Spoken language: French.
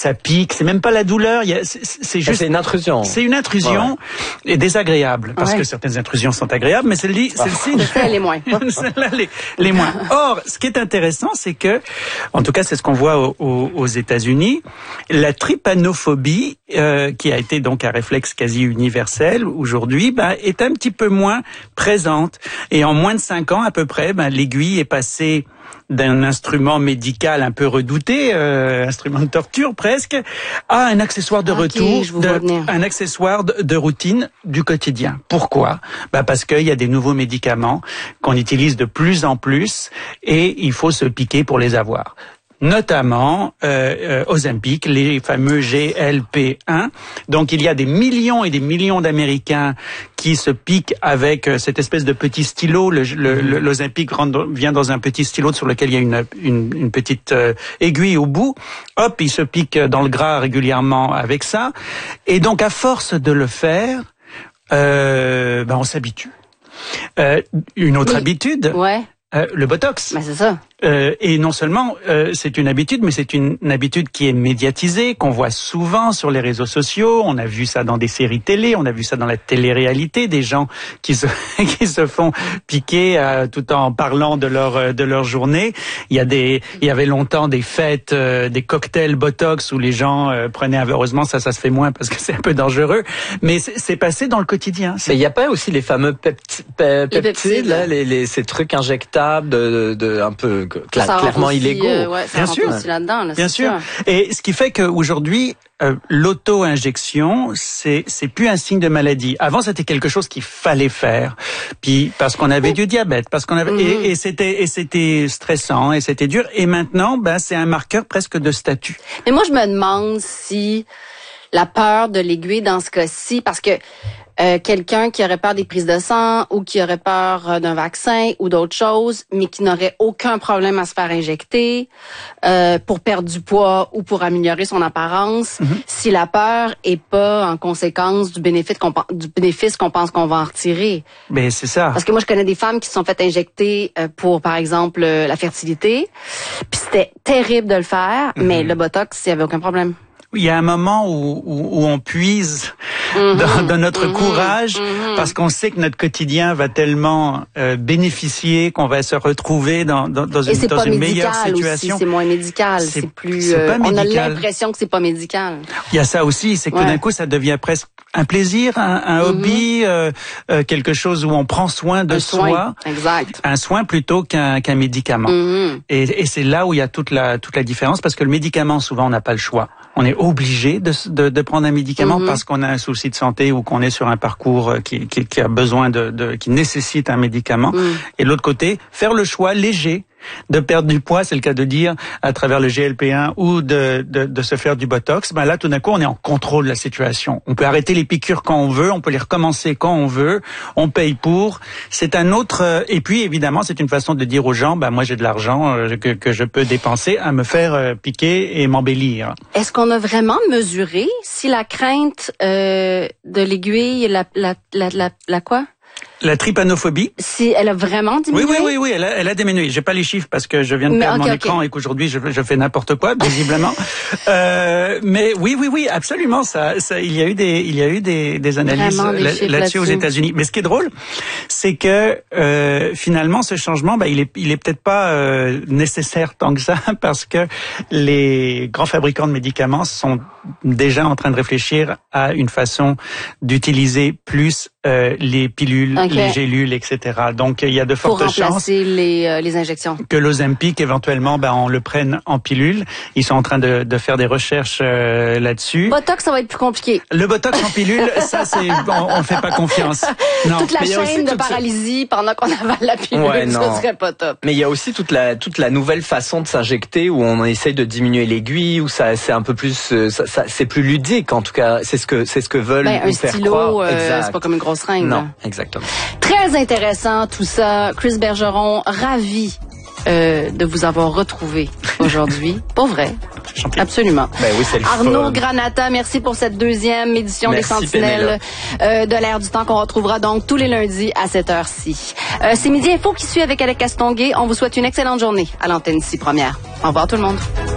ça pique, c'est même pas la douleur, c'est juste... C'est une intrusion. C'est une intrusion et désagréable, parce que certaines intrusions sont agréables, mais celle-ci... Celle-là, les moins. Celle-là, les moins. Or, ce qui est intéressant, c'est que, en tout cas, c'est ce qu'on voit aux États-Unis, la trypanophobie, qui a été donc un réflexe quasi universel aujourd'hui, est un petit peu moins présente. Et en moins de 5 ans, à peu près, l'aiguille est passée d'un instrument médical un peu redouté, instrument de torture presque, à un accessoire de retour, un accessoire de routine du quotidien. Pourquoi ? Parce qu'il y a des nouveaux médicaments qu'on utilise de plus en plus et il faut se piquer pour les avoir. Notamment Ozempic, les fameux GLP-1. Donc il y a des millions et des millions d'Américains qui se piquent avec cette espèce de petit stylo. L'Ozempic vient dans un petit stylo sur lequel il y a une petite aiguille au bout. Hop, ils se piquent dans le gras régulièrement avec ça. Et donc à force de le faire, on s'habitue. Une autre habitude. Ouais. Le Botox. C'est ça. Et non seulement c'est une habitude, mais c'est une habitude qui est médiatisée, qu'on voit souvent sur les réseaux sociaux. On a vu ça dans des séries télé, on a vu ça dans la télé-réalité, des gens qui se font piquer tout en parlant de leur journée. Il y avait longtemps des fêtes, des cocktails Botox où les gens prenaient. Heureusement, ça se fait moins parce que c'est un peu dangereux. Mais c'est passé dans le quotidien. Mais il n'y a pas aussi les fameux peptides, là, ces trucs injectables de un peu clairement illégaux. Bien sûr. Bien sûr. Et ce qui fait qu'aujourd'hui, l'auto-injection, c'est plus un signe de maladie. Avant, c'était quelque chose qu'il fallait faire. Puis parce qu'on avait du diabète, parce qu'on avait et c'était stressant et c'était dur. Et maintenant, c'est un marqueur presque de statut. Mais moi, je me demande si la peur de l'aiguille dans ce cas-ci, parce que quelqu'un qui aurait peur des prises de sang ou qui aurait peur d'un vaccin ou d'autres choses, mais qui n'aurait aucun problème à se faire injecter pour perdre du poids ou pour améliorer son apparence, si la peur est pas en conséquence du bénéfice qu'on pense qu'on va en retirer. Mais c'est ça. Parce que moi, je connais des femmes qui se sont fait injecter pour, par exemple, la fertilité, puis c'était terrible de le faire, mais le Botox, il y avait aucun problème. Il y a un moment où on puise dans notre courage parce qu'on sait que notre quotidien va tellement bénéficier qu'on va se retrouver dans une meilleure situation. C'est moins médical, c'est plus on a l'impression que c'est pas médical. Il y a ça aussi, c'est que tout d'un coup ça devient presque un plaisir, un hobby, quelque chose où on prend soin de soi. Exact. Un soin plutôt qu'un médicament. Et c'est là où il y a toute la différence parce que le médicament souvent on n'a pas le choix. On est obligé de prendre un médicament parce qu'on a un souci de santé ou qu'on est sur un parcours qui a besoin qui nécessite un médicament. Et de l'autre côté, faire le choix léger de perdre du poids, c'est le cas de dire, à travers le GLP-1 ou de se faire du Botox, là, tout d'un coup, on est en contrôle de la situation. On peut arrêter les piqûres quand on veut, on peut les recommencer quand on veut, on paye pour. C'est un autre... Et puis, évidemment, c'est une façon de dire aux gens, moi, j'ai de l'argent que je peux dépenser à me faire piquer et m'embellir. Est-ce qu'on a vraiment mesuré si la crainte de l'aiguille, la quoi? La trypanophobie. Si elle a vraiment diminué? Oui, elle a diminué. J'ai pas les chiffres parce que je viens de perdre mon écran et qu'aujourd'hui je fais n'importe quoi, visiblement. Mais oui, absolument. Ça, il y a eu des analyses là-dessus aux États-Unis. Mais ce qui est drôle, c'est que finalement ce changement, il est peut-être pas nécessaire tant que ça parce que les grands fabricants de médicaments sont déjà en train de réfléchir à une façon d'utiliser plus les pilules, les gélules, etc. Donc, il y a de fortes chances... Pour remplacer les injections. Que l'Ozempic, éventuellement, on le prenne en pilule. Ils sont en train de faire des recherches là-dessus. Botox, ça va être plus compliqué. Le Botox en pilule, ça, on fait pas confiance. Non. Toute la chaîne de paralysie pendant qu'on avale la pilule, ça serait pas top. Mais il y a aussi toute la nouvelle façon de s'injecter où on essaye de diminuer l'aiguille, où ça, c'est un peu plus... c'est plus ludique, en tout cas. C'est ce que veulent nous faire croire. C'est pas comme une grosse seringue. Non, exactement. Très intéressant tout ça. Chris Bergeron, ravi de vous avoir retrouvé aujourd'hui. Pour vrai. Absolument. Oui, c'est le Arnaud Granata, merci pour cette deuxième édition des Sentinelles de l'Air du Temps qu'on retrouvera donc tous les lundis à cette heure-ci. C'est Midi Info qui suit avec Alec Castonguay. On vous souhaite une excellente journée à l'antenne ici première. Au revoir tout le monde.